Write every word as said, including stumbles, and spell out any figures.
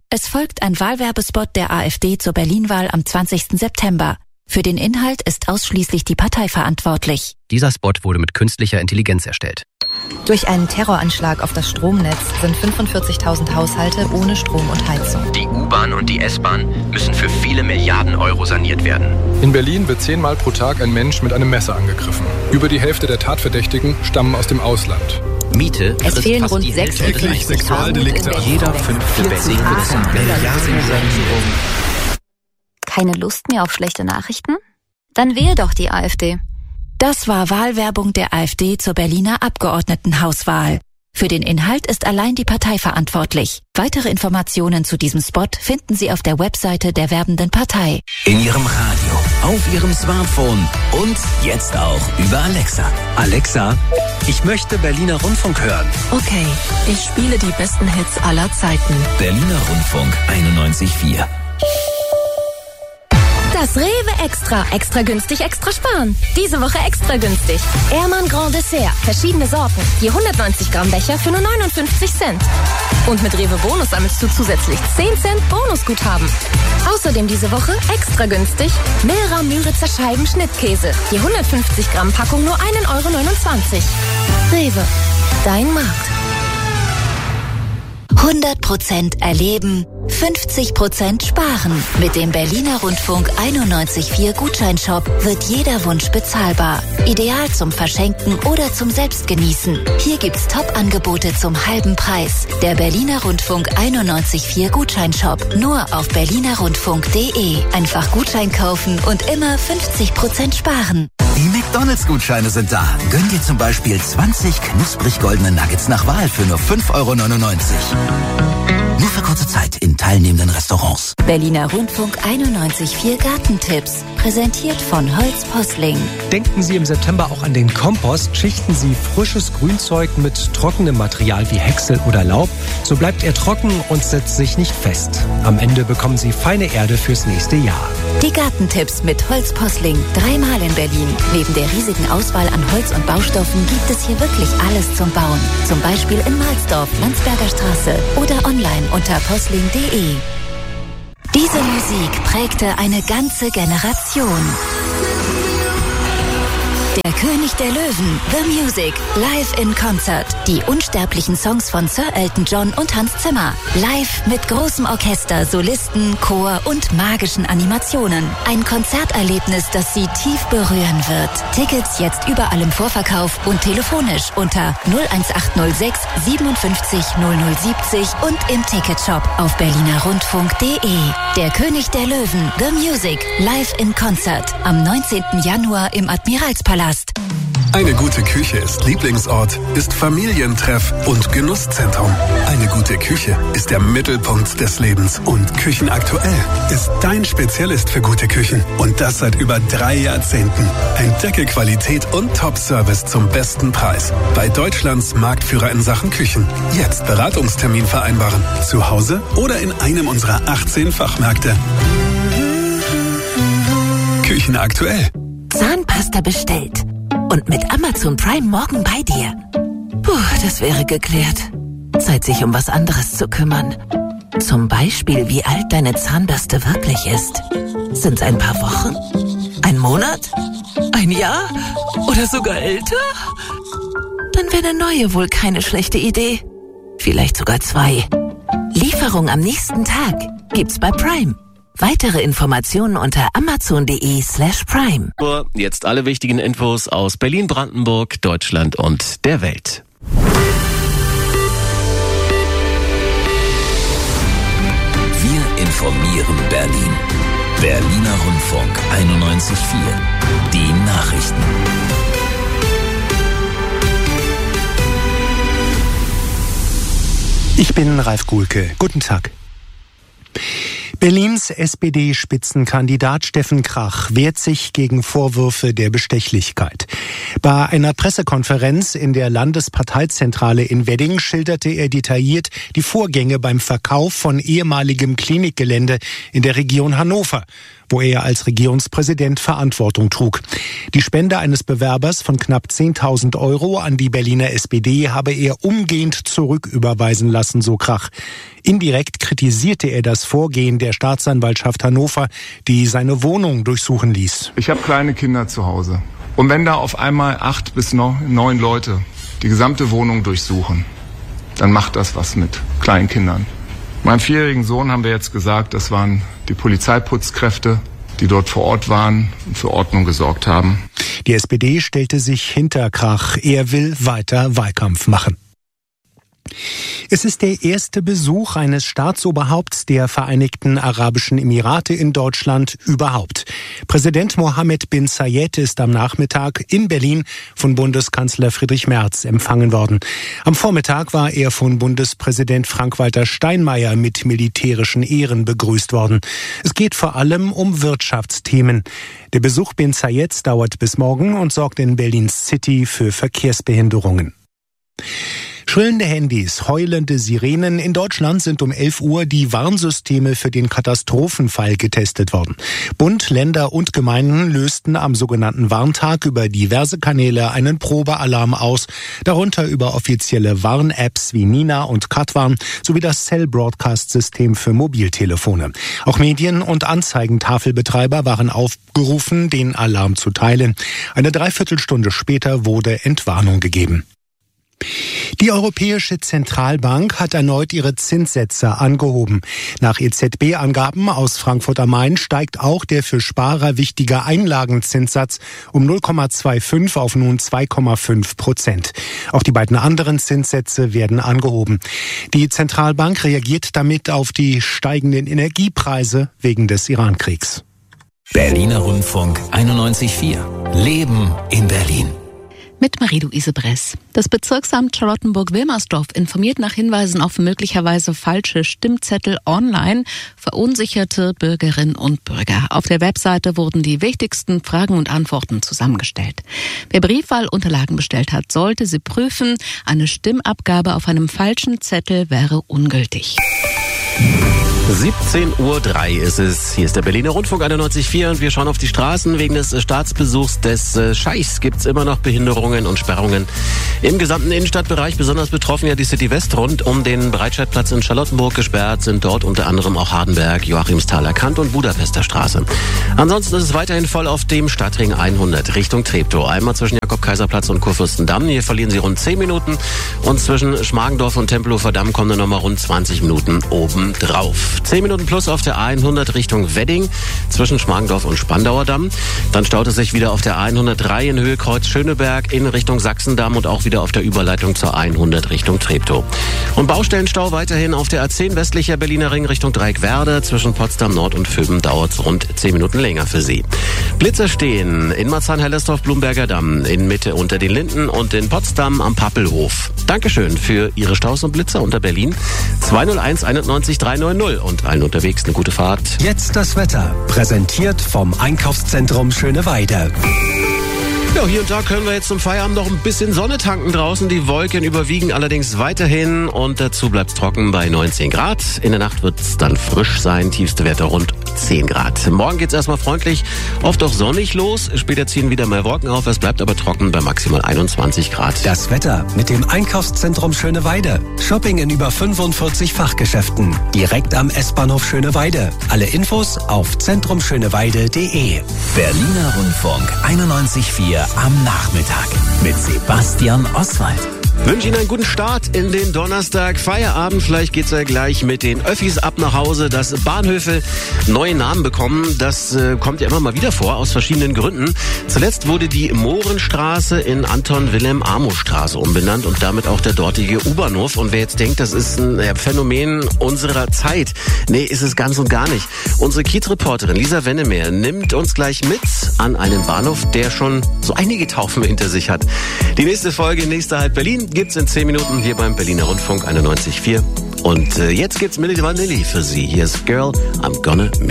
Es folgt ein Wahlwerbespot der AfD zur Berlin-Wahl am zwanzigsten September. Für den Inhalt ist ausschließlich die Partei verantwortlich. Dieser Spot wurde mit künstlicher Intelligenz erstellt. Durch einen Terroranschlag auf das Stromnetz sind fünfundvierzigtausend Haushalte ohne Strom und Heizung. Die U-Bahn und die S-Bahn müssen für viele Milliarden Euro saniert werden. In Berlin wird zehnmal pro Tag ein Mensch mit einem Messer angegriffen. Über die Hälfte der Tatverdächtigen stammen aus dem Ausland. Miete. Es fehlen rund sechsundvierzig Sexualdelikte. Jeder fünfte Berliner. Keine Lust mehr auf schlechte Nachrichten? Dann wähle doch die AfD. Das war Wahlwerbung der AfD zur Berliner Abgeordnetenhauswahl. Für den Inhalt ist allein die Partei verantwortlich. Weitere Informationen zu diesem Spot finden Sie auf der Webseite der werbenden Partei. In Ihrem Radio, auf Ihrem Smartphone und jetzt auch über Alexa. Alexa, ich möchte Berliner Rundfunk hören. Okay, ich spiele die besten Hits aller Zeiten. Berliner Rundfunk einundneunzig Komma vier. Das Rewe Extra. Extra günstig, extra sparen. Diese Woche extra günstig. Ehrmann Grand Dessert. Verschiedene Sorten. Je hundertneunzig Gramm Becher für nur neunundfünfzig Cent. Und mit Rewe Bonus sammelst du zusätzlich zehn Cent Bonusguthaben. Außerdem diese Woche extra günstig Milra Müritzer Scheiben Schnittkäse. Je hundertfünfzig Gramm Packung nur ein Euro neunundzwanzig. Rewe. Dein Markt. hundert Prozent erleben, fünfzig Prozent sparen. Mit dem Berliner Rundfunk einundneunzig Komma vier Gutscheinshop wird jeder Wunsch bezahlbar. Ideal zum Verschenken oder zum Selbstgenießen. Hier gibt's Top-Angebote zum halben Preis. Der Berliner Rundfunk einundneunzig Komma vier Gutscheinshop. Nur auf berliner rundfunk punkt de. Einfach Gutschein kaufen und immer fünfzig Prozent sparen. Die McDonalds-Gutscheine sind da. Gönn dir zum Beispiel zwanzig knusprig goldene Nuggets nach Wahl für nur fünf Euro neunundneunzig. Nur für kurze Zeit in teilnehmenden Restaurants. Berliner Rundfunk einundneunzig Komma vier Gartentipps. Präsentiert von Holz Posling. Denken Sie im September auch an den Kompost. Schichten Sie frisches Grünzeug mit trockenem Material wie Häcksel oder Laub. So bleibt er trocken und setzt sich nicht fest. Am Ende bekommen Sie feine Erde fürs nächste Jahr. Die Gartentipps mit Holz Posling. Dreimal in Berlin. Neben der riesigen Auswahl an Holz und Baustoffen gibt es hier wirklich alles zum Bauen. Zum Beispiel in Mahlsdorf, Landsberger Straße oder online unter posling punkt de. Diese Musik prägte eine ganze Generation. Der König der Löwen, The Music, live in Concert. Die unsterblichen Songs von Sir Elton John und Hans Zimmer. Live mit großem Orchester, Solisten, Chor und magischen Animationen. Ein Konzerterlebnis, das Sie tief berühren wird. Tickets jetzt überall im Vorverkauf und telefonisch unter null eins acht null sechs siebenundfünfzig null null siebzig und im Ticketshop auf berliner rundfunk punkt de. Der König der Löwen, The Music, live in Concert. Am neunzehnten Januar im Admiralspalast. Eine gute Küche ist Lieblingsort, ist Familientreff und Genusszentrum. Eine gute Küche ist der Mittelpunkt des Lebens. Und Küchenaktuell ist dein Spezialist für gute Küchen. Und das seit über drei Jahrzehnten. Entdecke Qualität und Top-Service zum besten Preis. Bei Deutschlands Marktführer in Sachen Küchen. Jetzt Beratungstermin vereinbaren. Zu Hause oder in einem unserer achtzehn Fachmärkte. Küchenaktuell. Zahnpasta bestellt. Und mit Amazon Prime morgen bei dir. Puh, das wäre geklärt. Zeit, sich um was anderes zu kümmern. Zum Beispiel, wie alt deine Zahnbürste wirklich ist. Sind's ein paar Wochen? Ein Monat? Ein Jahr? Oder sogar älter? Dann wäre eine neue wohl keine schlechte Idee. Vielleicht sogar zwei. Lieferung am nächsten Tag gibt's bei Prime. Weitere Informationen unter amazon.de slash prime. Jetzt alle wichtigen Infos aus Berlin, Brandenburg, Deutschland und der Welt. Wir informieren Berlin. Berliner Rundfunk einundneunzig Komma vier. Die Nachrichten. Ich bin Ralf Guhlke. Guten Tag. Berlins S P D-Spitzenkandidat Steffen Krach wehrt sich gegen Vorwürfe der Bestechlichkeit. Bei einer Pressekonferenz in der Landesparteizentrale in Wedding schilderte er detailliert die Vorgänge beim Verkauf von ehemaligem Klinikgelände in der Region Hannover, wo er als Regierungspräsident Verantwortung trug. Die Spende eines Bewerbers von knapp zehntausend Euro an die Berliner S P D habe er umgehend zurücküberweisen lassen, so Krach. Indirekt kritisierte er das Vorgehen der Staatsanwaltschaft Hannover, die seine Wohnung durchsuchen ließ. Ich habe kleine Kinder zu Hause. Und wenn da auf einmal acht bis neun Leute die gesamte Wohnung durchsuchen, dann macht das was mit kleinen Kindern. Meinem vierjährigen Sohn haben wir jetzt gesagt, das waren die Polizeiputzkräfte, die dort vor Ort waren und für Ordnung gesorgt haben. Die S P D stellte sich hinter Krach. Er will weiter Wahlkampf machen. Es ist der erste Besuch eines Staatsoberhaupts der Vereinigten Arabischen Emirate in Deutschland überhaupt. Präsident Mohammed bin Zayed ist am Nachmittag in Berlin von Bundeskanzler Friedrich Merz empfangen worden. Am Vormittag war er von Bundespräsident Frank-Walter Steinmeier mit militärischen Ehren begrüßt worden. Es geht vor allem um Wirtschaftsthemen. Der Besuch bin Zayeds dauert bis morgen und sorgt in Berlins City für Verkehrsbehinderungen. Schrillende Handys, heulende Sirenen. In Deutschland sind um elf Uhr die Warnsysteme für den Katastrophenfall getestet worden. Bund, Länder und Gemeinden lösten am sogenannten Warntag über diverse Kanäle einen Probealarm aus, darunter über offizielle Warn-Apps wie Nina und Katwarn sowie das Cell-Broadcast-System für Mobiltelefone. Auch Medien- und Anzeigentafelbetreiber waren aufgerufen, den Alarm zu teilen. Eine Dreiviertelstunde später wurde Entwarnung gegeben. Die Europäische Zentralbank hat erneut ihre Zinssätze angehoben. Nach E Z B-Angaben aus Frankfurt am Main steigt auch der für Sparer wichtige Einlagenzinssatz um null Komma fünfundzwanzig auf nun zwei Komma fünf Prozent. Auch die beiden anderen Zinssätze werden angehoben. Die Zentralbank reagiert damit auf die steigenden Energiepreise wegen des Irankriegs. Berliner Rundfunk einundneunzig Komma vier. Leben in Berlin. Mit Marie-Louise Bress. Das Bezirksamt Charlottenburg-Wilmersdorf informiert nach Hinweisen auf möglicherweise falsche Stimmzettel online verunsicherte Bürgerinnen und Bürger. Auf der Webseite wurden die wichtigsten Fragen und Antworten zusammengestellt. Wer Briefwahlunterlagen bestellt hat, sollte sie prüfen. Eine Stimmabgabe auf einem falschen Zettel wäre ungültig. siebzehn Uhr drei ist es. Hier ist der Berliner Rundfunk einundneunzig Komma vier und wir schauen auf die Straßen. Wegen des Staatsbesuchs des Scheichs gibt es immer noch Behinderungen und Sperrungen im gesamten Innenstadtbereich. Besonders betroffen ja die City West rund um den Breitscheidplatz in Charlottenburg. Gesperrt sind dort unter anderem auch Hardenberg, Joachimsthaler Kant und Budapester Straße. Ansonsten ist es weiterhin voll auf dem Stadtring hundert Richtung Treptow. Einmal zwischen Jakob-Kaiser-Platz und Kurfürstendamm. Hier verlieren Sie rund zehn Minuten und zwischen Schmargendorf und Tempelhofer Damm kommen dann nochmal rund zwanzig Minuten oben drauf. zehn Minuten plus auf der A hundert Richtung Wedding zwischen Schmargendorf und Spandauer Damm. Dann staut es sich wieder auf der A hundertdrei in Höhe Kreuz Schöneberg in Richtung Sachsendamm und auch wieder auf der Überleitung zur A hundert Richtung Treptow. Und Baustellenstau weiterhin auf der A zehn westlicher Berliner Ring Richtung Dreieckwerder. Zwischen Potsdam Nord und Föben dauert es rund zehn Minuten länger für Sie. Blitze stehen in Marzahn-Hellersdorf, Blumberger Damm, in Mitte unter den Linden und in Potsdam am Pappelhof. Dankeschön für Ihre Staus und Blitze unter Berlin. zwei null eins einundneunzig dreihundertneunzig und allen unterwegs eine gute Fahrt. Jetzt das Wetter, präsentiert vom Einkaufszentrum Schöneweide. Ja, hier und da können wir jetzt zum Feierabend noch ein bisschen Sonne tanken draußen. Die Wolken überwiegen allerdings weiterhin und dazu bleibt es trocken bei neunzehn Grad. In der Nacht wird es dann frisch sein, tiefste Werte rund zehn Grad. Morgen geht es erstmal freundlich, oft auch sonnig los. Später ziehen wieder mehr Wolken auf, es bleibt aber trocken bei maximal einundzwanzig Grad. Das Wetter mit dem Einkaufszentrum Schöneweide. Shopping in über fünfundvierzig Fachgeschäften. Direkt am S-Bahnhof Schöneweide. Alle Infos auf zentrumschöneweide punkt de. Berliner Rundfunk einundneunzig Komma vier am Nachmittag mit Sebastian Oswald. Wünsche Ihnen einen guten Start in den Donnerstag. Feierabend, vielleicht geht's ja gleich mit den Öffis ab nach Hause. Dass Bahnhöfe neue Namen bekommen, das äh, kommt ja immer mal wieder vor, aus verschiedenen Gründen. Zuletzt wurde die Mohrenstraße in Anton-Wilhelm-Amo-Straße umbenannt und damit auch der dortige U-Bahnhof. Und wer jetzt denkt, das ist ein äh, Phänomen unserer Zeit, nee, ist es ganz und gar nicht. Unsere Kiez-Reporterin Lisa Wennemeer nimmt uns gleich mit an einen Bahnhof, der schon so einige Taufen hinter sich hat. Die nächste Folge, nächster Halt Berlin, gibt's in zehn Minuten hier beim Berliner Rundfunk einundneunzig Komma vier. Und äh, jetzt gibt's Milli Vanilli für Sie. Hier ist Girl, I'm Gonna Miss